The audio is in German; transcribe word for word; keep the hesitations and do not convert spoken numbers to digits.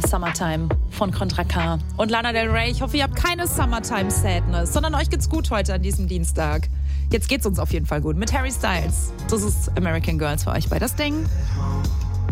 Summertime von Contra K und Lana Del Rey. Ich hoffe, ihr habt keine Summertime Sadness, sondern euch geht's gut heute an diesem Dienstag. Jetzt geht's uns auf jeden Fall gut mit Harry Styles. Das ist American Girls für euch bei Das Ding.